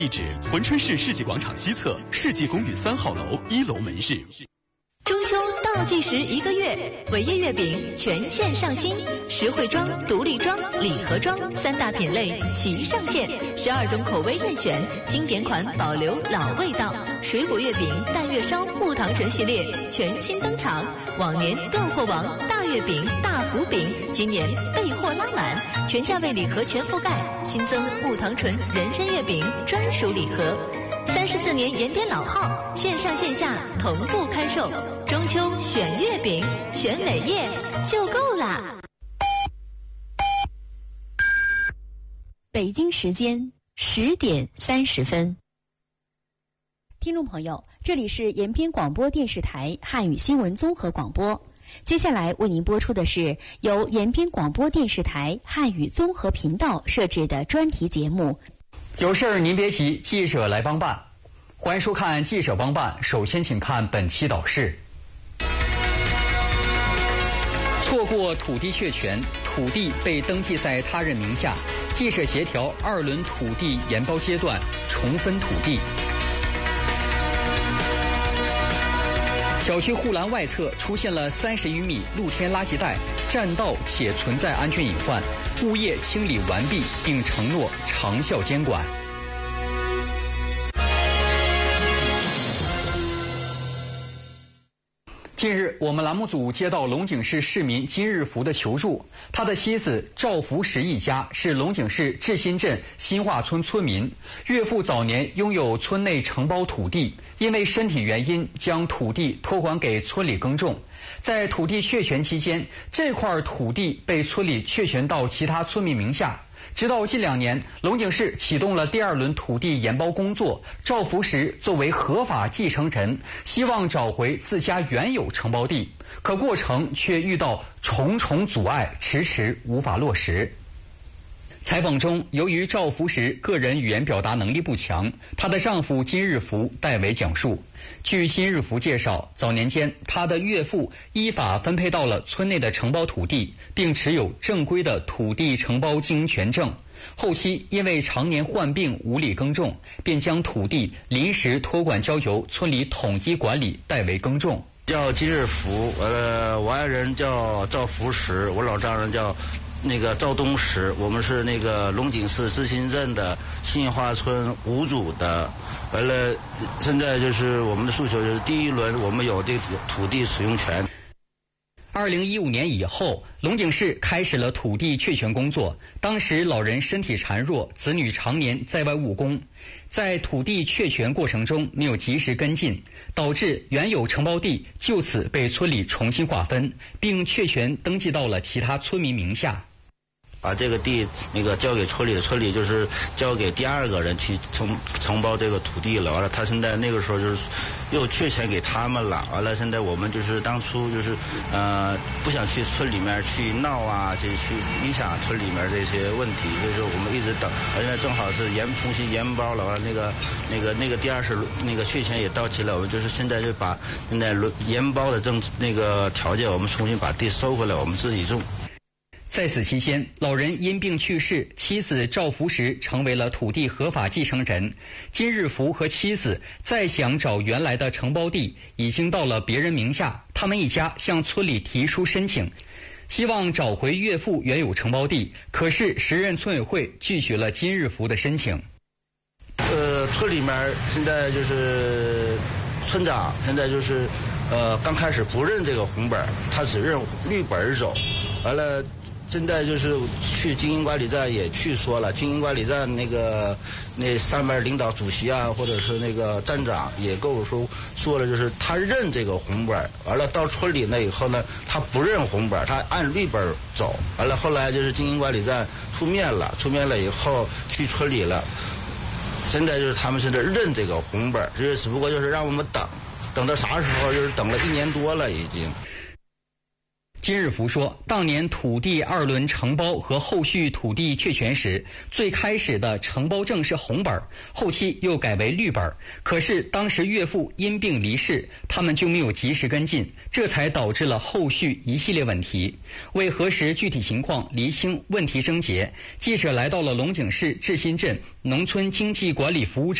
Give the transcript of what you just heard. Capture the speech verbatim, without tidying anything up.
地址：珲春市世纪广场西侧世纪公寓三号楼一楼门市。 中秋倒计时一个月，伟业月饼全线上新，实惠装、独立装、礼盒装三大品类齐上线，十二种口味任选，经典款保留老味道。水果月饼、淡月烧、木糖醇系列全新登场，往年断货王大月饼、大福饼，今年备货拉满，全价位礼盒全覆盖，新增木糖醇人参月饼专属礼盒。三十四年延边老号，线上线下同步开售。中秋选月饼，选伟业就够啦。 北京时间十点三十分。 听众朋友，这里是延边广播电视台汉语新闻综合广播。接下来为您播出的是由延边广播电视台汉语综合频道设置的专题节目。 有事儿您别急，记者来帮办。欢迎收看记者帮办，首先请看本期导视。错过土地确权，土地被登记在他人名下，记者协调二轮土地研包阶段重分土地。小区护栏外侧出现了三十余米露天垃圾袋，占道且存在安全隐患，物业清理完毕并承诺长效监管。近日，我们栏目组接到龙井市市民金日福的求助，他的妻子赵福石一家是龙井市志新镇新化村村民，岳父早年拥有村内承包土地，因为身体原因将土地托管给村里耕种。在土地确权期间，这块土地被村里确权到其他村民名下。直到近两年，龙井市启动了第二轮土地研包工作，赵福石作为合法继承人，希望找回自家原有承包地，可过程却遇到重重阻碍，迟迟无法落实。采访中，由于赵福石个人语言表达能力不强，她的丈夫金日福代为讲述。据金日福介绍，早年间他的岳父依法分配到了村内的承包土地，并持有正规的土地承包经营权证。后期因为常年患病无力耕种，便将土地临时托管交由村里统一管理，代为耕种。 叫金日福，呃，我爱人叫赵福石，我老丈人叫那个赵东石，我们是那个龙井市志新镇的新化村五组的。完了，现在就是我们的诉求就是第一轮我们有这个土地使用权。 二零一五年以后，龙井市开始了土地确权工作。当时老人身体孱弱，子女常年在外务工，在土地确权过程中没有及时跟进，导致原有承包地就此被村里重新划分，并确权登记到了其他村民名下。 把这个地那个交给村里的，村里就是交给第二个人去承承包这个土地了。完了，他现在那个时候就是又确权给他们了。完了，现在我们就是当初就是呃不想去村里面去闹啊，就去影响村里面这些问题，所以说我们一直等。现在正好是研重新研包了，完了那个那个那个第二次那个确权也到期了，我们就是现在就把现在研包的政那个条件，我们重新把地收回来，我们自己种。 在此期间，老人因病去世，妻子赵福石成为了土地合法继承人。金日福和妻子再想找原来的承包地，已经到了别人名下。他们一家向村里提出申请，希望找回岳父原有承包地，可是时任村委会拒绝了金日福的申请。 呃，村里面现在就是村长现在就是呃刚开始不认这个红本，他只认绿本走，完了。现在就是去经营管理站也去说了，经营管理站那个那上面领导主席啊，或者是那个站长也跟我说说了，就是他认这个红本，完了到村里了以后呢，他不认红本，他按绿本走。完了后来就是经营管理站出面了，出面了以后去村里了，现在就是他们现在认这个红本，就是只不过就是让我们等，等到啥时候就是等了一年多了已经。 金日福说，当年土地二轮承包和后续土地确权时，最开始的承包证是红本，后期又改为绿本。可是当时岳父因病离世，他们就没有及时跟进，这才导致了后续一系列问题。为核实具体情况，厘清问题症结，记者来到了龙井市志新镇农村经济管理服务